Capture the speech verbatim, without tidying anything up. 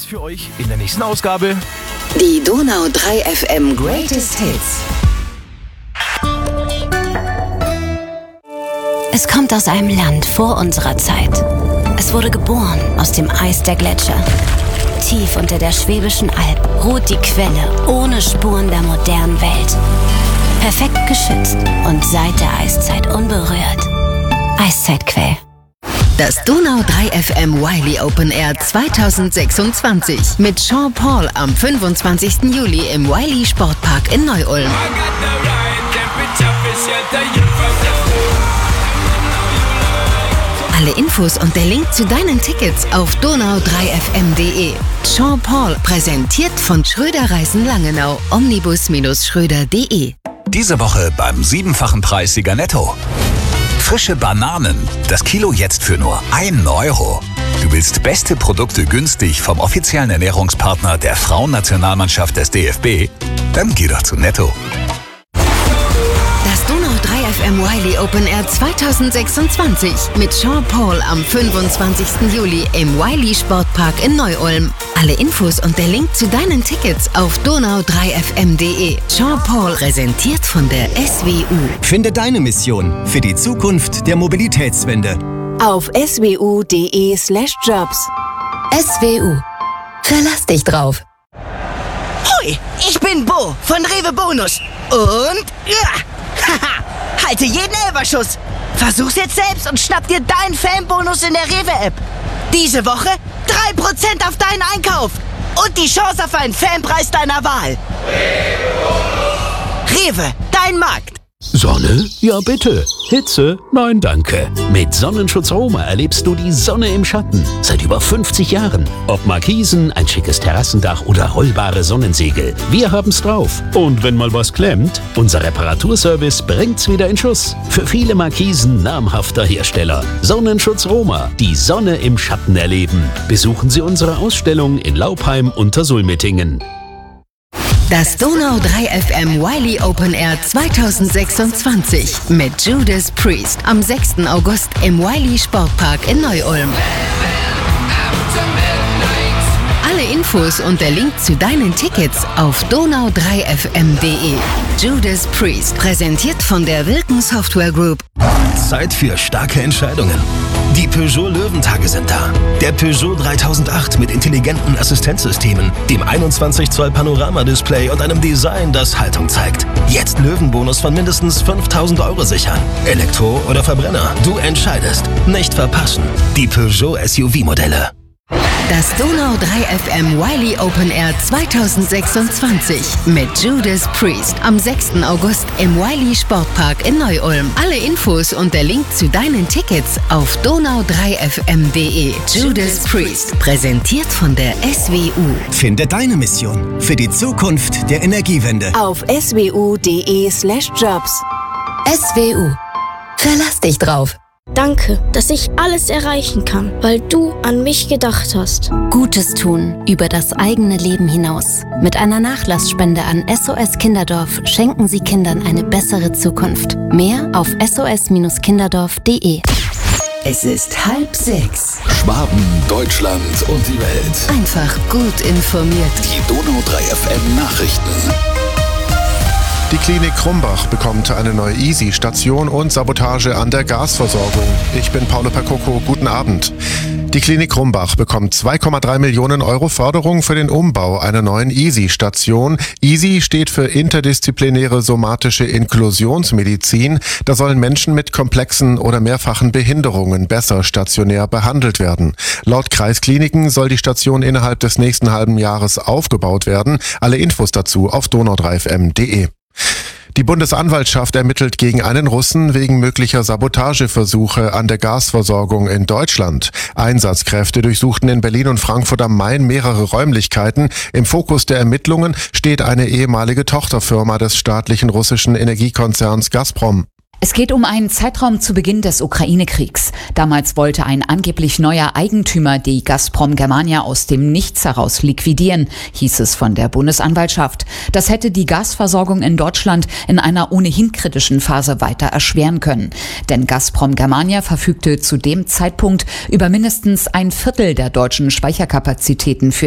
für euch in der nächsten Ausgabe. Die Donau drei F M Greatest Hits. Es kommt aus einem Land vor unserer Zeit. Es wurde geboren aus dem Eis der Gletscher. Tief unter der Schwäbischen Alb ruht die Quelle ohne Spuren der modernen Welt. Perfekt geschützt und seit der Eiszeit unberührt. Eiszeitquell. Das Donau drei F M Wiley Open Air zwanzig sechsundzwanzig mit Sean Paul am fünfundzwanzigsten Juli im Wiley Sportpark in Neu-Ulm. Alle Infos und der Link zu deinen Tickets auf donau drei f m punkt de. Sean Paul, präsentiert von Schröder Reisen Langenau, omnibus Schröder punkt de. Diese Woche beim siebenfachen Preissieger Netto. Frische Bananen, das Kilo jetzt für nur ein Euro. Du willst beste Produkte günstig vom offiziellen Ernährungspartner der Frauennationalmannschaft des D F B? Dann geh doch zu Netto. Das Donau drei F M Wiley Open Air zwanzig sechsundzwanzig mit Sean Paul am fünfundzwanzigsten Juli im Wiley Sportpark in Neu-Ulm. Alle Infos und der Link zu deinen Tickets auf donau drei f m punkt de. Sean Paul, präsentiert von der S W U. Finde deine Mission für die Zukunft der Mobilitätswende Auf swu.de slash jobs. S W U. Verlass dich drauf. Hoi, ich bin Bo von Rewe Bonus. Und ja, haha, halte jeden Elferschuss. Versuch's jetzt selbst und schnapp dir deinen Fanbonus in der Rewe-App. Diese Woche drei Prozent auf deinen Einkauf und die Chance auf einen Fanpreis deiner Wahl. Rewe, dein Markt. Sonne? Ja bitte. Hitze? Nein, danke. Mit Sonnenschutz Roma erlebst du die Sonne im Schatten. Seit über fünfzig Jahren. Ob Markisen, ein schickes Terrassendach oder rollbare Sonnensegel. Wir haben's drauf. Und wenn mal was klemmt, unser Reparaturservice bringt's wieder in Schuss. Für viele Markisen namhafter Hersteller. Sonnenschutz Roma. Die Sonne im Schatten erleben. Besuchen Sie unsere Ausstellung in Laupheim unter Sulmettingen. Das Donau drei F M Wiley Open Air zwanzig sechsundzwanzig mit Judas Priest am sechsten August im Wiley Sportpark in Neu-Ulm. Alle Infos und der Link zu deinen Tickets auf donau drei f m punkt de. Judas Priest, präsentiert von der Wilken Software Group. Zeit für starke Entscheidungen. Die Peugeot Löwentage sind da. Der Peugeot dreitausendacht mit intelligenten Assistenzsystemen, dem einundzwanzig Zoll Panoramadisplay und einem Design, das Haltung zeigt. Jetzt Löwenbonus von mindestens fünftausend Euro sichern. Elektro oder Verbrenner, du entscheidest. Nicht verpassen. Die Peugeot S U V-Modelle. Das Donau drei F M Wiley Open Air zwanzig sechsundzwanzig mit Judas Priest am sechsten August im Wiley Sportpark in Neu-Ulm. Alle Infos und der Link zu deinen Tickets auf donau drei f m punkt de. Judas Priest, präsentiert von der S W U. Finde deine Mission für die Zukunft der Energiewende Auf swu.de slash jobs. S W U. Verlass dich drauf. Danke, dass ich alles erreichen kann, weil du an mich gedacht hast. Gutes tun über das eigene Leben hinaus. Mit einer Nachlassspende an S O S Kinderdorf schenken Sie Kindern eine bessere Zukunft. Mehr auf s o s kinderdorf punkt de. Es ist halb sechs. Schwaben, Deutschland und die Welt. Einfach gut informiert. Die Donau drei F M Nachrichten. Die Klinik Krumbach bekommt eine neue Easy-Station und Sabotage an der Gasversorgung. Ich bin Paolo Percoco, guten Abend. Die Klinik Krumbach bekommt zwei Komma drei Millionen Euro Förderung für den Umbau einer neuen Easy-Station. Easy steht für interdisziplinäre somatische Inklusionsmedizin. Da sollen Menschen mit komplexen oder mehrfachen Behinderungen besser stationär behandelt werden. Laut Kreiskliniken soll die Station innerhalb des nächsten halben Jahres aufgebaut werden. Alle Infos dazu auf donau drei f m punkt de. Die Bundesanwaltschaft ermittelt gegen einen Russen wegen möglicher Sabotageversuche an der Gasversorgung in Deutschland. Einsatzkräfte durchsuchten in Berlin und Frankfurt am Main mehrere Räumlichkeiten. Im Fokus der Ermittlungen steht eine ehemalige Tochterfirma des staatlichen russischen Energiekonzerns Gazprom. Es geht um einen Zeitraum zu Beginn des Ukraine-Kriegs. Damals wollte ein angeblich neuer Eigentümer die Gazprom Germania aus dem Nichts heraus liquidieren, hieß es von der Bundesanwaltschaft. Das hätte die Gasversorgung in Deutschland in einer ohnehin kritischen Phase weiter erschweren können. Denn Gazprom Germania verfügte zu dem Zeitpunkt über mindestens ein Viertel der deutschen Speicherkapazitäten für